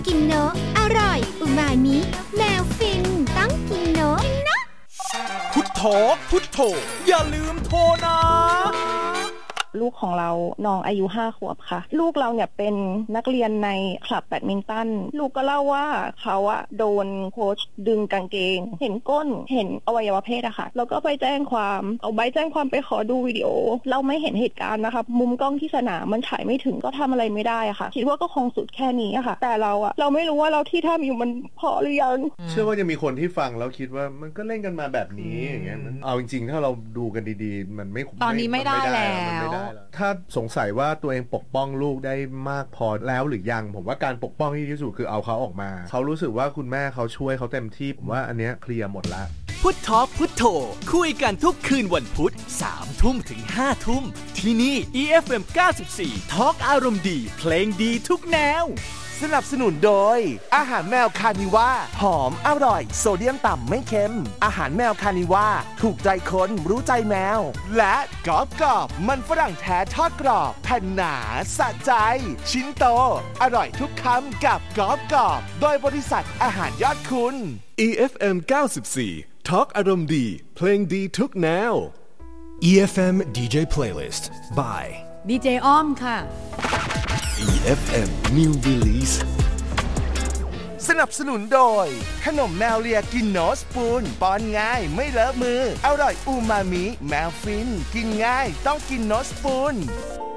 กินเนอะอร่อยอุมามิแมวฟินต้องกินเนอะพุทโธพุทโธอย่าลืมโทรนะลูกของเราน้องอายุ5 ขวบค่ะลูกเราเนี่ยเป็นนักเรียนในคลับแบดมินตันลูกก็เล่าว่าเขาอะโดนโค้ชดึงกางเกงเห็นก้นเห็นอวัยวะเพศอะค่ะแล้วก็ไปแจ้งความเอาใบแจ้งความไปขอดูวิดีโอเราไม่เห็นเหตุการณ์นะคะมุมกล้องที่สนามมันถ่ายไม่ถึงก็ทำอะไรไม่ได้อะค่ะคิดว่าก็คงสุดแค่นี้อะค่ะแต่เราไม่รู้ว่าเราที่ทำอยู่มันพอหรือยังเชื่อว่าจะมีคนที่ฟังแล้วคิดว่ามันก็เล่นกันมาแบบนี้อย่างเงี้ยเอาจริงๆถ้าเราดูกันดีๆมันไม่ตอนนี้ไม่ได้แล้วถ้าสงสัยว่าตัวเองปกป้องลูกได้มากพอแล้วหรือยังผมว่าการปกป้องที่ดีที่สุดคือเอาเขาออกมาเขารู้สึกว่าคุณแม่เขาช่วยเขาเต็มที่ผมว่าอันเนี้ยเคลียร์หมดละพุททอล์คพุทโธคุยกันทุกคืนวันพุธ 3 ทุ่มถึง 5 ทุ่มที่นี่ EFM 94 ทอล์คอารมณ์ดีเพลงดีทุกแนวสนับสนุนโดยอาหารแมวคานิว่าหอมอร่อยโซเดียมต่ำไม่เค็มอาหารแมวคานิว่าถูกใจคนรู้ใจแมวและกรอบมันฝรั่งแท้ทอดกรอบแผ่นหนาสะใจชิ้นโตอร่อยทุกคำกับกรอบโดยบริษัทอาหารยอดคุณ EFM 94 ทอล์คอารมณ์ดีเพลงดีทุกแนว EFM DJ Playlist by DJ อ้อมค่ะ EFM New Release สนับสนุนโดยขนมแมวเลียกินโนสปูนป้อนง่ายไม่เลอะมืออร่อยอูมามิแมวฟินกินง่ายต้องกินโนสปูน